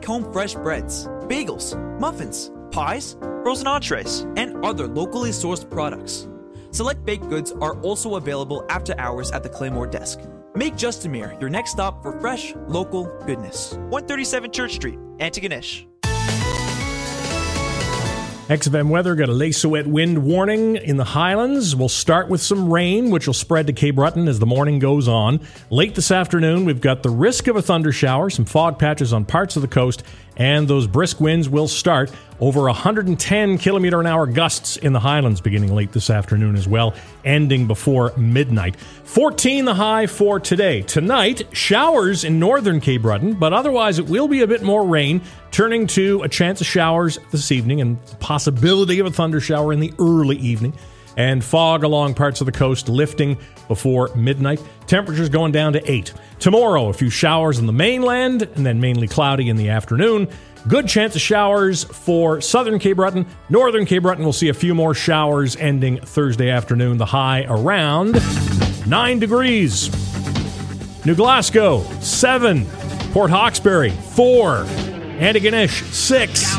home fresh breads, bagels, muffins, pies, frozen entrees, and other locally sourced products. Select baked goods are also available after hours at the Claymore desk. Make Justimere your next stop for fresh, local goodness. 137 Church Street, Antigonish. XFM weather, got a lace wet wind warning in the Highlands. We'll start with some rain, which will spread to Cape Breton as the morning goes on. Late this afternoon, we've got the risk of a thunder shower, some fog patches on parts of the coast, and those brisk winds will start. Over 110 kilometer an hour gusts in the Highlands beginning late this afternoon as well, ending before midnight. 14 the high for today. Tonight, showers in northern Cape Breton, but otherwise it will be a bit more rain, turning to a chance of showers this evening and the possibility of a thunder shower in the early evening. And fog along parts of the coast lifting before midnight. Temperatures going down to 8. Tomorrow, a few showers on the mainland and then mainly cloudy in the afternoon. Good chance of showers for southern Cape Breton. Northern Cape Breton will see a few more showers ending Thursday afternoon. The high around 9 degrees. New Glasgow, 7. Port Hawkesbury, 4. Antigonish, 6.